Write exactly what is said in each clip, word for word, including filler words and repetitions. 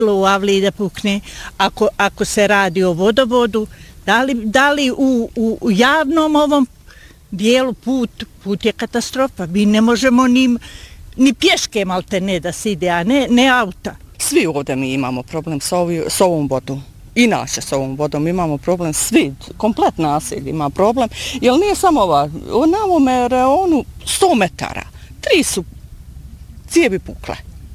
u avliji da pukne, ako, ako se radi o vodovodu, da li, da li u, u, u javnom ovom dijelu put, put je katastrofa. Mi ne možemo ni, ni pješke malte ne da se ide, a ne, ne auta. Svi ovdje mi imamo problem s, ovi, s ovom vodom. Inače s ovom vodom imamo problem, svi, komplet naselj ima problem, jer nije samo ova, na ovome reonu sto metara, tri su cijevi pukle.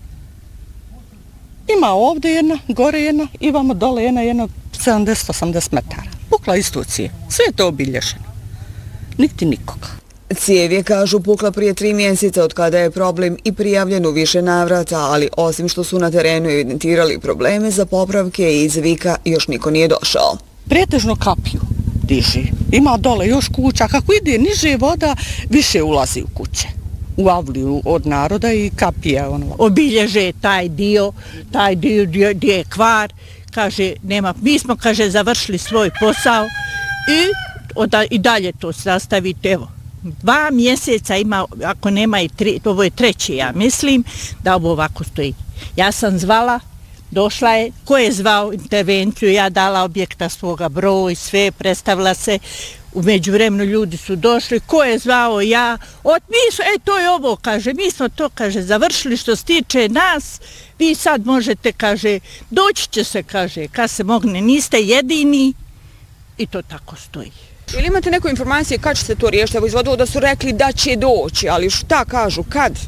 Ima ovdje jedna, gore jedna, i vamo dole jedna, jedna sedamdeset osamdeset metara. Pukla isto cijev, sve je to obilježeno, niti nikoga. Cijev je, kažu, pukla prije tri mjeseca od kada je problem i prijavljen u više navrata, ali osim što su na terenu evidentirali probleme za popravke i iz Vika još niko nije došao. Pretežno kapiju diži. Ima dole još kuća. Kako ide niže voda, više ulazi u kuće. U avliju od naroda i kapije. Ono. Obilježe taj dio, taj dio gdje je kvar. Kaže, nema, mi smo, kaže, završili svoj posao i, oda, i dalje to sastavite, evo. Dva mjeseca ima, ako nema i tri, ovo je treći, ja mislim, da ovo ovako stoji. Ja sam zvala, došla je, ko je zvao intervenciju, ja dala objekta svoga broj, sve, predstavila se, u međuvremenu ljudi su došli, ko je zvao, ja, od mi su, e, to je ovo, kaže, mi smo to, kaže, završili što se tiče nas, vi sad možete, kaže, doći će se, kaže, kad se mogne, niste jedini, i to tako stoji. Ili imate neku informacije kad će se to riješiti? Evo iz vodovoda su rekli da će doći, ali šta kažu, kad?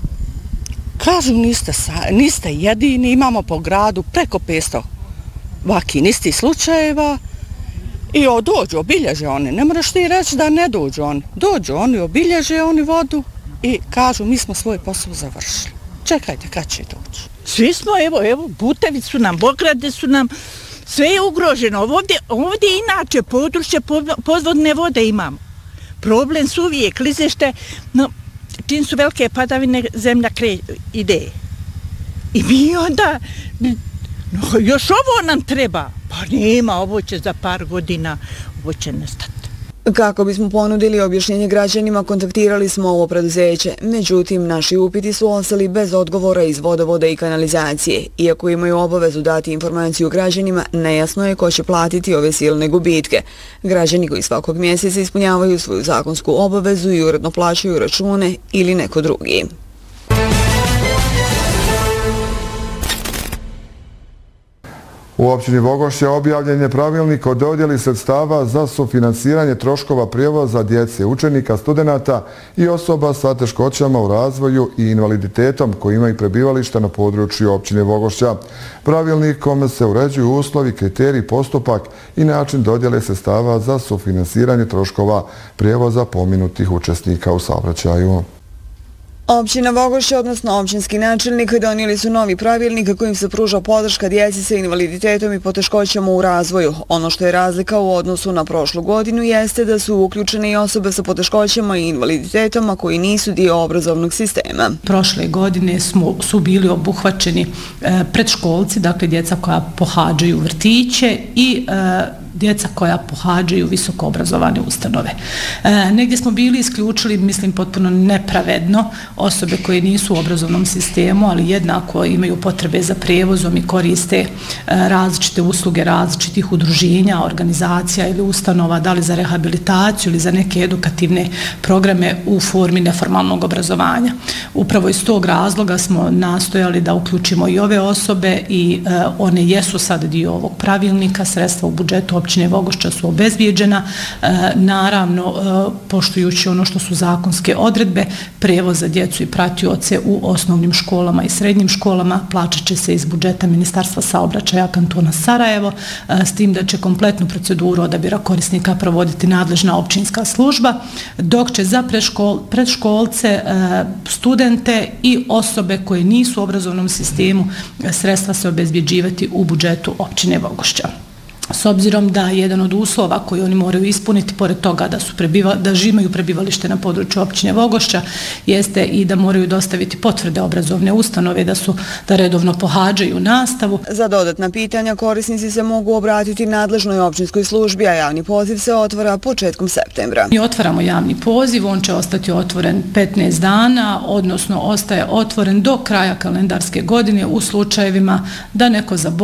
Kažu niste, niste jedini, imamo po gradu preko petsto vaki nistih slučajeva i o, dođu, obilježe oni. Ne moraš ti reći da ne dođu oni. Dođu oni, obilježe oni vodu i kažu mi smo svoj posao završili. Čekajte kad će doći. Svi smo, evo, evo, putevi su nam, Bograde su nam, sve je ugroženo. Ovdje, ovdje inače područje podvodne vode imamo. Problem su uvijek klizište, no, čim su velike padavine, zemlja kre, ide. I mi onda, no, još ovo nam treba. Pa nema, ovo će za par godina, ovo će nestati. Kako bismo ponudili objašnjenje građanima, kontaktirali smo ovo preduzeće. Međutim, naši upiti su ostali bez odgovora iz vodovoda i kanalizacije. Iako imaju obavezu dati informaciju građanima, nejasno je ko će platiti ove silne gubitke. Građani koji svakog mjeseca ispunjavaju svoju zakonsku obavezu i uredno plaćaju račune ili neko drugi. U općini Vogošća objavljen je pravilnik o dodjeli sredstava za sufinansiranje troškova prijevoza djece, učenika, studenata i osoba sa teškoćama u razvoju i invaliditetom koji imaju prebivalište na području općine Vogošća. Pravilnikom se uređuju uslovi, kriteriji, postupak i način dodjele sredstava za sufinansiranje troškova prijevoza pomenutih učesnika u saobraćaju. Općina Vogošća, odnosno općinski načelnik, donijeli su novi pravilnik kojim se pruža podrška djeci sa invaliditetom i poteškoćama u razvoju. Ono što je razlika u odnosu na prošlu godinu jeste da su uključene i osobe sa poteškoćama i invaliditetom koji nisu dio obrazovnog sistema. Prošle godine smo, su bili obuhvaćeni e, predškolci, dakle djeca koja pohađaju vrtiće i e, djeca koja pohađaju visoko obrazovane ustanove. E, negdje smo bili isključili, mislim potpuno nepravedno, osobe koje nisu u obrazovnom sistemu, ali jednako imaju potrebe za prijevozom i koriste e, različite usluge različitih udruženja, organizacija ili ustanova, da li za rehabilitaciju ili za neke edukativne programe u formi neformalnog obrazovanja. Upravo iz tog razloga smo nastojali da uključimo i ove osobe i e, one jesu sad dio ovog pravilnika, sredstva u budžetu općine Vogošća su obezbijeđena, e, naravno e, poštujući ono što su zakonske odredbe, prijevoz za djecu i pratioce u osnovnim školama i srednjim školama plaćat će se iz budžeta Ministarstva saobraćaja kantona Sarajevo, e, s tim da će kompletnu proceduru odabira korisnika provoditi nadležna općinska služba, dok će za predškol, predškolce, e, studente i osobe koje nisu u obrazovnom sistemu sredstva se obezbjeđivati u budžetu općine Vogošća. S obzirom da jedan od uslova koji oni moraju ispuniti, pored toga da su prebiva, da imaju prebivalište na području općine Vogošća, jeste i da moraju dostaviti potvrde obrazovne ustanove da su da redovno pohađaju nastavu. Za dodatna pitanja korisnici se mogu obratiti nadležnoj općinskoj službi, a javni poziv se otvara početkom septembra. Mi otvaramo javni poziv, on će ostati otvoren petnaest dana, odnosno ostaje otvoren do kraja kalendarske godine u slučajevima da neko zaboravi